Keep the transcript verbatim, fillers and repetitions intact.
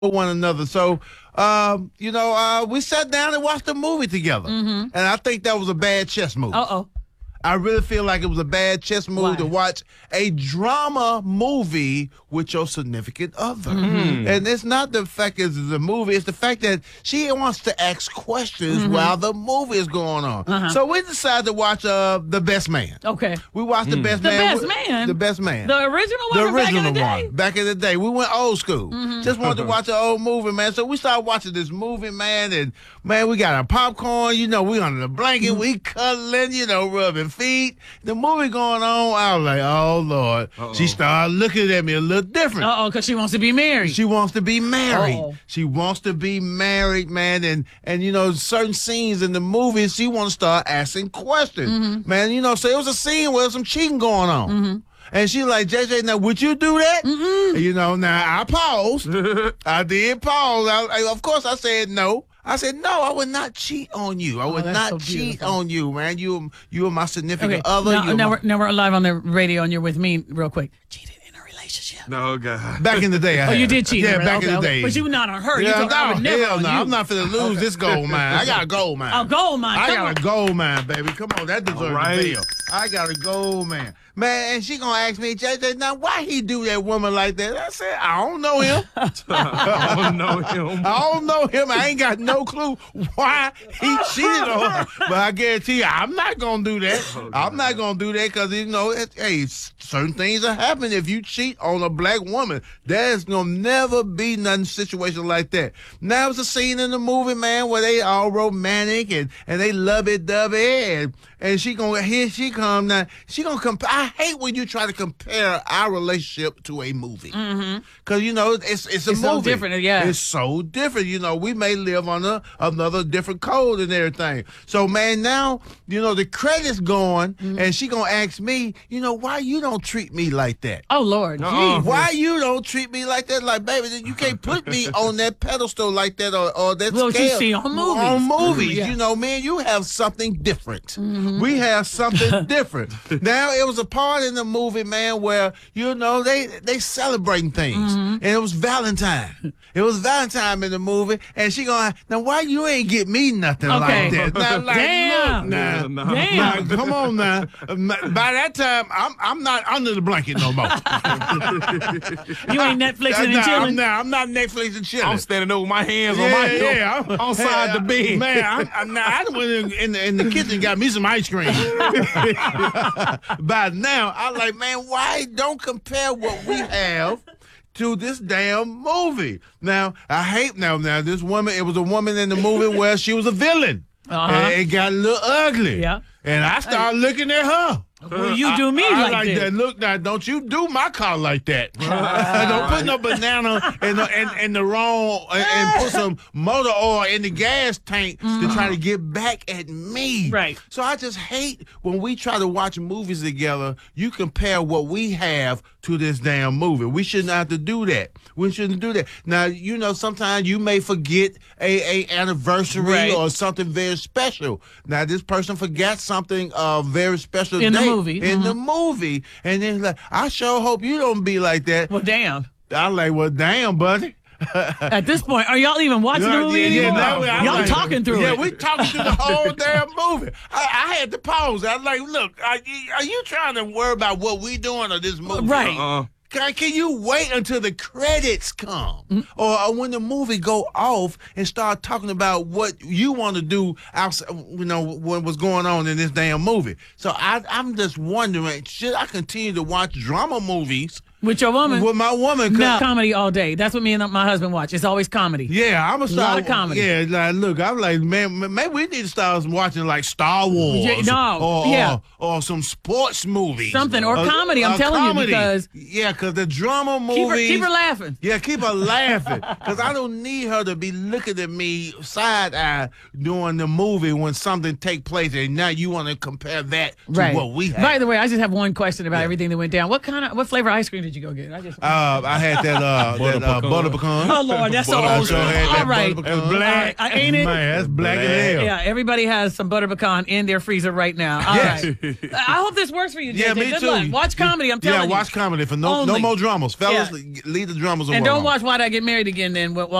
one another. So, um, you know, uh, we sat down and watched a movie together. Mm-hmm. And I think that was a bad chess move. Uh-oh. I really feel like it was a bad chess move Why? to watch a drama movie with your significant other. Mm-hmm. And it's not the fact that it's a movie, it's the fact that she wants to ask questions Mm-hmm. while the movie is going on. Uh-huh. So we decided to watch uh, The Best Man. Okay. We watched The Best The Man. Best Man? The Best Man. The original one The from back in original the day? one. Back in the day. We went old school. Mm-hmm. Just wanted to watch an old movie, man. So we started watching this movie, man, and man, we got our popcorn, you know, we under the blanket, Mm-hmm. we cuddling, you know, rubbing feet. The movie going on, I was like, oh Lord. Uh-oh. She started looking at me a little different. Uh-oh, because she wants to be married. She wants to be married. Uh-oh. She wants to be married, man. And, and you know, certain scenes in the movie, she wants to start asking questions. Mm-hmm. Man, you know, so it was a scene where some cheating going on. Mm-hmm. And she like, J J, now, would you do that? Mm-mm. You know, now, I paused. I did pause. I, I, of course, I said no. I said, no, I would not cheat on you. I would that's not so cheat beautiful. on you, man. You, you are my significant Okay. other. Now, You're now, my- we're, now we're live on the radio and you're with me real quick. Cheated in a relationship. No, God. Back in the day, I Oh, had. you did cheat. Yeah, right? back Okay, in the okay. day. But you were not on her. you Yeah, told her, I would no, never hell on no. you. I'm not finna lose this gold mine. I got a gold mine. Oh, gold mine. I Come got on. a gold mine, baby. Come on, that deserves All right. a bill. I got a gold man. Man, and she gonna ask me, J J, now why he do that woman like that? I said, I don't know him. I don't know him. I don't know him. I ain't got no clue why he cheated on her. But I guarantee you, I'm not gonna do that. Oh, I'm not gonna do that because you know, it, hey, certain things are happening if you cheat on a black woman. There's gonna never be nothing situation like that. Now it's a scene in the movie, man, where they all romantic and and they lovey dovey and and she gonna here she come now. She gonna compare. I hate when you try to compare our relationship to a movie because Mm-hmm. you know it's it's a It's movie. so different, yeah. It's so different. You know, we may live on a, another different code and everything. So, man, now, you know, the credit's going, Mm-hmm. and she going to ask me, you know, why you don't treat me like that? Oh, Lord. Uh-uh. Jeez. Why you don't treat me like that? Like, baby, you can't put me on that pedestal like that or, or that Well, you scale. see on movies. On movies. Yeah. You know, man, you have something different. Mm-hmm. We have something different. Now, it was a part in the movie, man, where, you know, they, they celebrating things. Mm-hmm. And it was Valentine. It was Valentine in the movie. And she going, now, why you ain't get me nothing Okay. like that? Now, like, Damn. look, now, Yeah, no. Damn. now, come on now. By that time, I'm I'm not under the blanket no more. You ain't Netflixing and Nah, I'm chilling? not, I'm not Netflix and chilling. I'm standing over my hands on yeah, my hip, yeah, I'm- on side hey, the bed. Man, I'm, I'm not, I went in, in, the, in the kitchen and got me some ice cream. By now, I like, man, why don't compare what we have to this damn movie? Now, I hate now, now, this woman, it was a woman in the movie where she was a villain. Uh-huh. And it got a little ugly. Yeah. And I started looking at her. Well, you do me I, I like, like that. that. Look, now, don't you do my car like that. Don't put no banana in the, in, in the wrong and, and put some motor oil in the gas tank to try to get back at me. Right. So I just hate when we try to watch movies together, you compare what we have to this damn movie. We shouldn't have to do that. We shouldn't do that. Now, you know, sometimes you may forget a, a anniversary Right. or something very special. Now, this person forgot something uh, very special In the day movie. In Mhm. the movie. And then like, I sure hope you don't be like that. Well, damn. I'm like, well, damn, buddy. At this point, are y'all even watching the movie anymore? now we- I'm y'all like- talking through yeah, it. we talking through the whole damn movie. I, I had to pause. I was like, look, are you, are you trying to worry about what we doing or this movie? Right. Uh-uh. Can, can you wait until the credits come, Mm-hmm. or, or when the movie go off and start talking about what you want to do outside? You know what was going on in this damn movie. So I, I'm just wondering, should I continue to watch drama movies With your woman? with my woman? 'Cause- No. Comedy all day. That's what me and my husband watch. It's always comedy. Yeah, I'm gonna start. Lot of comedy. Yeah, like, look, I'm like, man, maybe we need to start watching like Star Wars. Yeah, no, or, yeah. or, or some sports movies. Something, or Uh, comedy, I'm uh, telling you, comedy. because- yeah, because the drama movies. Keep her, keep her laughing. Yeah, keep her laughing. Because I don't need her to be looking at me side eye during the movie when something take place, and now you want to compare that to Right. what we have. By the way, I just have one question about Yeah. everything that went down. What kind of what flavor ice cream did you did you go get? I just. Uh, I had that uh, Butter that uh, pecan. butter pecan. oh Lord, that's so I old sure school. had that All right, butter pecan. It's black. I ain't it. Man, that's black as hell. Yeah, everybody has some butter pecan in their freezer right now. All Yes. right. I hope this works for you, J J. Yeah, me Good too. luck. Watch comedy. I'm telling Yeah, you. watch comedy for no Only. no more dramas, fellas. Yeah. Leave the dramas alone. And don't watch Why'd I Get Married Again then.